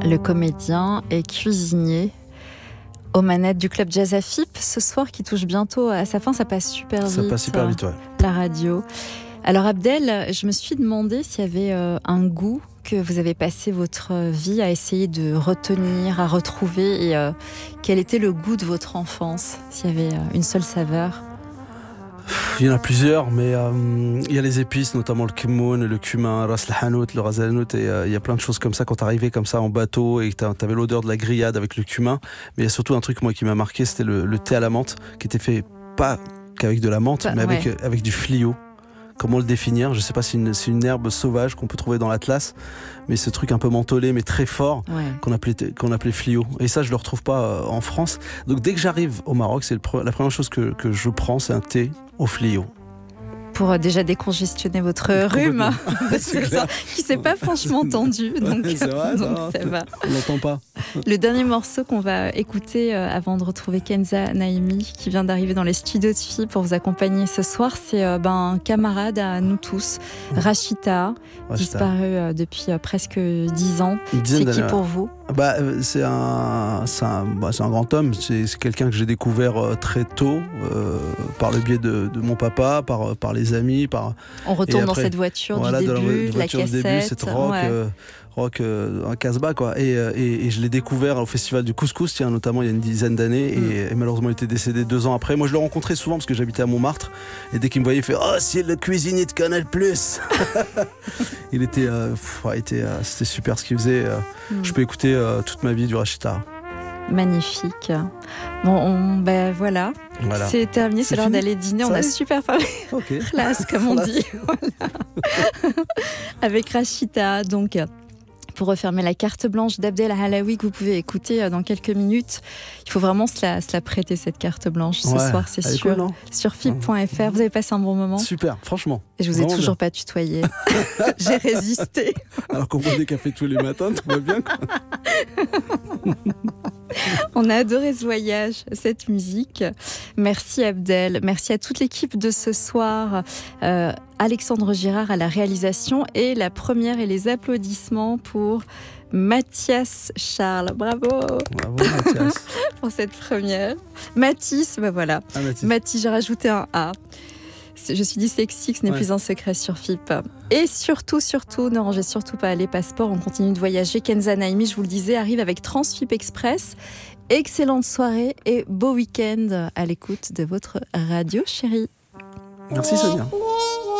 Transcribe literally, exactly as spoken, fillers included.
le comédien et cuisinier aux manettes du club Jazz A F I P ce soir qui touche bientôt à sa fin. Ça passe super vite. Ça passe super vite, ouais. La radio. Alors Abdel, je me suis demandé s'il y avait euh, un goût que vous avez passé votre vie à essayer de retenir, à retrouver, et euh, quel était le goût de votre enfance, s'il y avait euh, une seule saveur. Il y en a plusieurs, mais euh, il y a les épices, notamment le kmoun, le cumin, ras el hanout, le ras el hanout, et euh, il y a plein de choses comme ça quand t'arrivais comme ça en bateau et que t'avais l'odeur de la grillade avec le cumin. Mais il y a surtout un truc moi qui m'a marqué, c'était le, le thé à la menthe, qui était fait pas qu'avec de la menthe, Pas, mais avec, ouais. avec du flio. Comment le définir ? Je sais pas si c'est une, c'est une herbe sauvage qu'on peut trouver dans l'Atlas, mais ce truc un peu mentholé mais très fort, Ouais. qu'on appelait, qu'on appelait flio. Et ça, je le retrouve pas euh, en France. Donc dès que j'arrive au Maroc, c'est le pre- la première chose que, que je prends, c'est un thé au flio. Pour euh, déjà décongestionner votre rhume, C'est clair. qui s'est pas franchement tendu, donc, Ouais, c'est vrai, donc ça, ça va. On l'entend pas. Le dernier morceau qu'on va écouter euh, avant de retrouver Kenza Naimi qui vient d'arriver dans les studios de F I pour vous accompagner ce soir, c'est euh, ben, un camarade à nous tous, Rachita, Rachita. disparu euh, depuis euh, presque dix ans. Une dizaine C'est qui d'années, pour vous ? Bah, euh, c'est un, c'est un, bah, c'est un grand homme. C'est, c'est quelqu'un que j'ai découvert euh, très tôt, euh, par le biais de, de mon papa, par, par les amis, par. On retourne Et dans après, cette voiture voilà, du de début, la, de la voiture du cassette. début, cette rock, ouais. euh, rock, euh, un casse-bas quoi. Et, euh, et, et je l'ai découvert au festival du Couscous, tiens, notamment il y a une dizaine d'années, Mm. et, et malheureusement il était décédé deux ans après. Moi je le rencontrais souvent parce que j'habitais à Montmartre, et dès qu'il me voyait il fait oh c'est le cuisinier de Canal Plus. Il était, euh, pff, ouais, il était euh, c'était super ce qu'il faisait. Euh, Mm. Je peux écouter euh, toute ma vie du Rachita. Magnifique. Bon, on, ben voilà, Voilà. c'est terminé, c'est, C'est l'heure fini. d'aller dîner. Ça On a y est super parlé. Ok. Classe, comme on Classe. dit. Voilà. Avec Rachita, donc, pour refermer la carte blanche d'Abdel Halaoui que vous pouvez écouter dans quelques minutes. Il faut vraiment se la, se la prêter, cette carte blanche, ce Ouais, soir, c'est elle est sûr. cool, non ? Sur F I P point F R, vous avez passé un bon moment. Super, franchement. Et je vous ai Vraiment toujours bien. pas tutoyé. J'ai résisté. Alors qu'on boit des cafés tous les matins, tout va bien quoi. On a adoré ce voyage, cette musique. Merci Abdel, merci à toute l'équipe de ce soir. Euh, Alexandre Girard à la réalisation et la première et les applaudissements pour Mathias Charles. Bravo Bravo Mathias. pour cette première. Mathis, ben voilà. Ah, Mathis. Mathis, j'ai rajouté un A. C'est- Je suis dyslexique, ce n'est Ouais. plus un secret sur F I P. Et surtout, surtout, ne rangez surtout pas les passeports, on continue de voyager. Kenza Naimi, je vous le disais, arrive avec Transfip Express. Excellente soirée et beau week-end à l'écoute de votre radio chérie. Merci Sonia. Nuit.